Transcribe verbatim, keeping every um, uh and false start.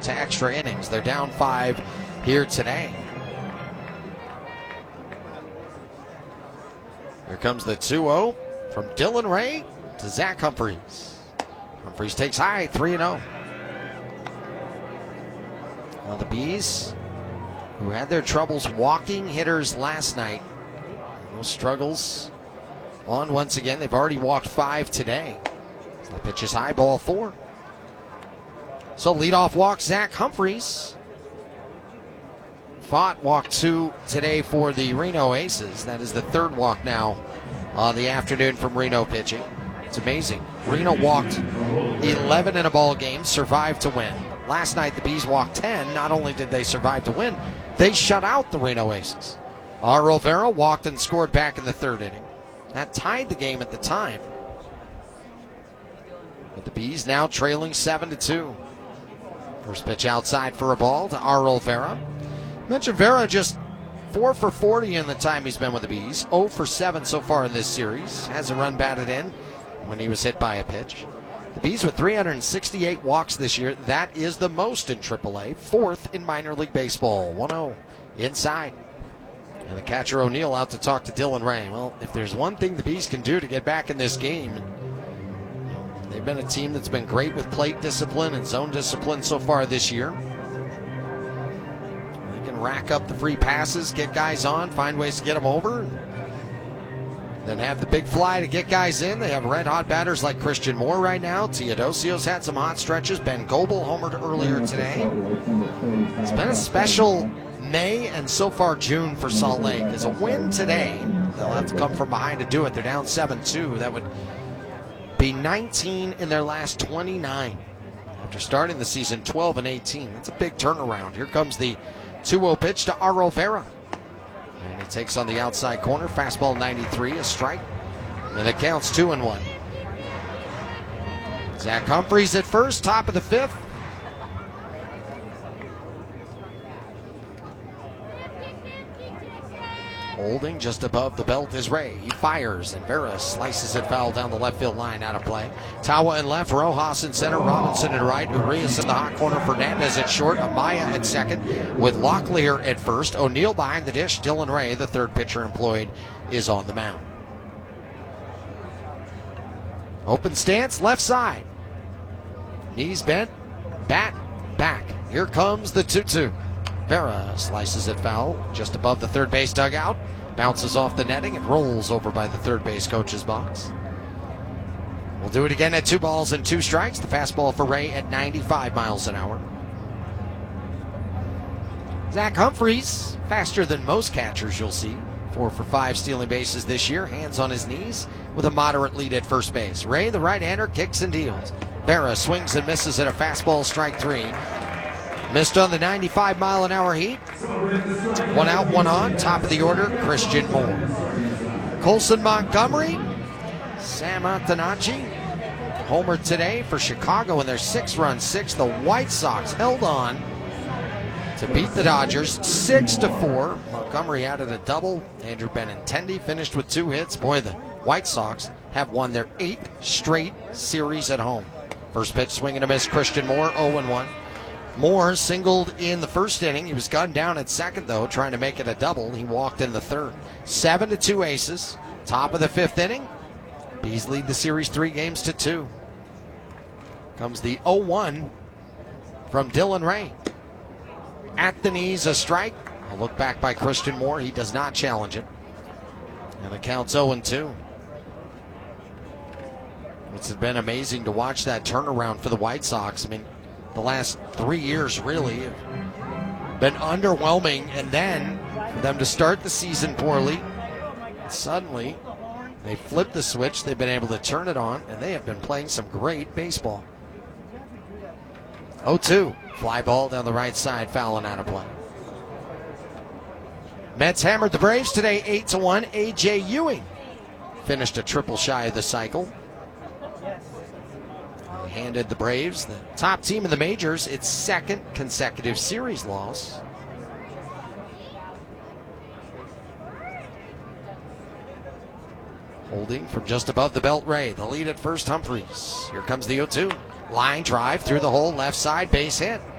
to extra innings. They're down five here today. Here comes the two oh from Dylan Ray to Zach Humphreys. Humphreys takes high, three and oh. Well, the Bees, who had their troubles walking hitters last night, those struggles on once again. They've already walked five today. The pitch is high, ball four. So leadoff walk, Zach Humphreys. Fought walk two today for the Reno Aces. That is the third walk now on the afternoon from Reno pitching. It's amazing. Reno walked eleven in a ball game, survived to win. Last night the Bees walked ten. Not only did they survive to win, they shut out the Reno Aces. R. Rivera walked and scored back in the third inning. That tied the game at the time. But the Bees now trailing seven to two. First pitch outside for a ball to Arl Vera. Mentioned Vera just four for forty in the time he's been with the Bees. oh for seven so far in this series. Has a run batted in when he was hit by a pitch. The Bees with three hundred sixty-eight walks this year. That is the most in triple A. Fourth in minor league baseball. one oh inside. And the catcher O'Neill out to talk to Dylan Ray. Well, if there's one thing the Bees can do to get back in this game, they've been a team that's been great with plate discipline and zone discipline so far this year. They can rack up the free passes, get guys on, find ways to get them over, then have the big fly to get guys in. They have red-hot batters like Christian Moore right now. Teodosio's had some hot stretches. Ben Goebel homered earlier today. It's been a special May and so far June for Salt Lake. As a win today, they'll have to come from behind to do it. They're down seven two. That would be nineteen in their last twenty-nine. After starting the season twelve and eighteen. That's a big turnaround. Here comes the two oh pitch to Aro Vera. And he takes on the outside corner. Fastball ninety-three, a strike. And it counts two and one. Zach Humphreys at first, top of the fifth. Holding just above the belt is Ray. He fires, and Vera slices it foul down the left field line, out of play. Tawa in left, Rojas in center, Robinson in right, Urias in the hot corner, Fernandez at short, Amaya at second, with Locklear at first. O'Neill behind the dish. Dylan Ray, the third pitcher employed, is on the mound. Open stance, left side. Knees bent, bat back. Here comes the two two. Vera slices it foul just above the third base dugout. Bounces off the netting and rolls over by the third base coach's box. We'll do it again at two balls and two strikes. The fastball for Ray at ninety-five miles an hour. Zach Humphreys, faster than most catchers you'll see. Four for five stealing bases this year. Hands on his knees with a moderate lead at first base. Ray, the right-hander, kicks and deals. Vera swings and misses at a fastball, strike three. Missed on the ninety-five mile an hour heat. One out, one on. Top of the order, Christian Moore. Colson Montgomery, Sam Antonacci, homer today for Chicago in their six-run six. The White Sox held on to beat the Dodgers six to four. Montgomery added a double. Andrew Benintendi finished with two hits. Boy, the White Sox have won their eighth straight series at home. First pitch, swing and a miss. Christian Moore, oh and one. Moore singled in the first inning. He was gunned down at second, though, trying to make it a double. He walked in the third. Seven to two Aces. Top of the fifth inning. Bees lead the series three games to two. Comes the oh one from Dylan Ray. At the knees, a strike. A look back by Christian Moore. He does not challenge it. And the count's oh and two. It's been amazing to watch that turnaround for the White Sox. I mean, the last three years really have been underwhelming, and then for them to start the season poorly, suddenly they flipped the switch. They've been able to turn it on, and they have been playing some great baseball. oh two, fly ball down the right side, foul and out of play. Mets hammered the Braves today eight to one. A J Ewing finished a triple shy of the cycle. Handed the Braves, the top team in the majors, its second consecutive series loss. Holding from just above the belt, Ray. The lead at first, Humphreys. Here comes the oh two. Line drive through the hole, left side, base hit.